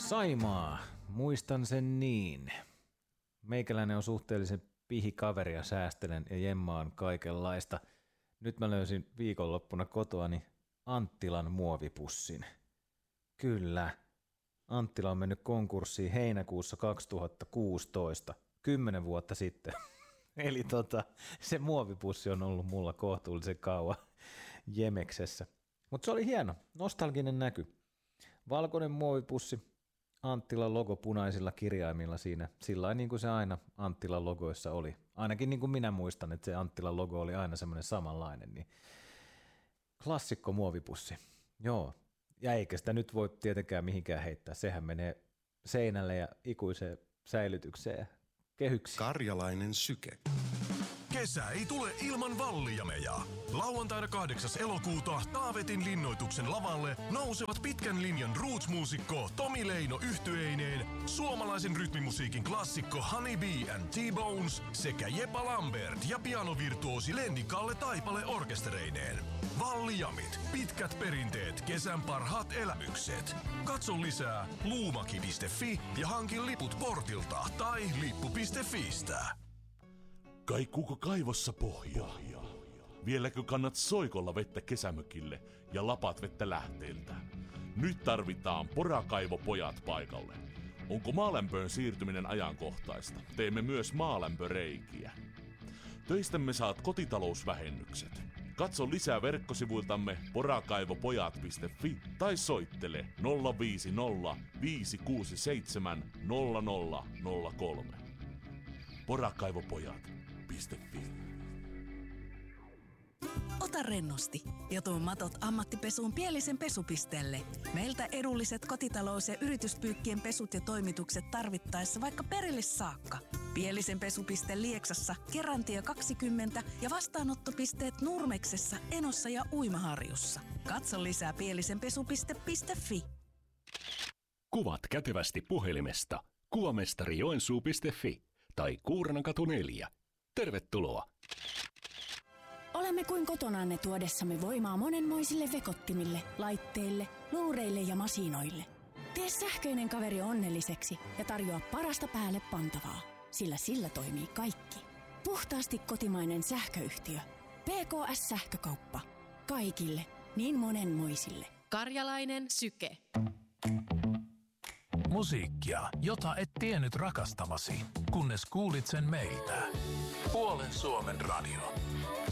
Saimaa, muistan sen niin. Meikäläinen on suhteellisen pihikaveri ja säästelen ja jemmaan kaikenlaista. Nyt mä löysin viikonloppuna kotoani Anttilan muovipussin. Kyllä, Anttila on mennyt konkurssiin heinäkuussa 2016, 10 vuotta sitten. Eli se muovipussi on ollut mulla kohtuullisen kauan jemeksessä. Mutta se oli hieno, nostalginen näky. Valkoinen muovipussi, Anttilan logo punaisilla kirjaimilla siinä, sillä niin kuin se aina Anttilan logoissa oli. Ainakin niin kuin minä muistan, että se Anttilan logo oli aina semmoinen samanlainen. Niin klassikko muovipussi, joo. Ja eikä sitä nyt voi tietenkään mihinkään heittää, sehän menee seinälle ja ikuiseen säilytykseen ja kehyksiin. Karjalainen syke. Kesä ei tule ilman Vallijameja. Lauantaina 8. elokuuta Taavetin linnoituksen lavalle nousevat pitkän linjan roots-muusikko Tomi Leino yhtyeineen, suomalaisen rytmimusiikin klassikko Honey Bee and T-Bones sekä Jepa Lambert ja pianovirtuosi Lenni Kalle Taipale orkestereineen. Vallijamit, pitkät perinteet, kesän parhaat elämykset. Katso lisää luumaki.fi ja hankin liput portilta tai lippu.fistä. Kaikuuko kaivossa pohjaa? Vieläkö kannat soikolla vettä kesämökille ja lapat vettä lähteiltä? Nyt tarvitaan Porakaivopojat paikalle. Onko maalämpöön siirtyminen ajankohtaista? Teemme myös maalämpöreikiä. Töistämme saat kotitalousvähennykset. Katso lisää verkkosivuiltamme porakaivopojat.fi tai soittele 050 567 0003. Porakaivopojat.fi. Ota rennosti ja tuo matot ammattipesuun Pielisen pesupisteelle. Meiltä edulliset kotitalous- ja yrityspyykkien pesut ja toimitukset tarvittaessa vaikka perille saakka. Pielisen pesupiste Lieksassa, Kerantie 20 ja vastaanottopisteet Nurmeksessa, Enossa ja Uimaharjussa. Katso lisää pielisenpesupiste.fi. Kuvat kätevästi puhelimesta kuvamestarijoensuu.fi tai Kuurnankatu 4. Tervetuloa! Olemme kuin kotonaanne tuodessamme voimaa monenmoisille vekottimille, laitteille, luureille ja masinoille. Tee sähköinen kaveri onnelliseksi ja tarjoa parasta päälle pantavaa, sillä sillä toimii kaikki. Puhtaasti kotimainen sähköyhtiö. PKS-sähkökauppa. Kaikille, niin monenmoisille. Karjalainen syke. Musiikkia, jota et tiennyt rakastavasi, kunnes kuulit sen meiltä. Puolen Suomen radio.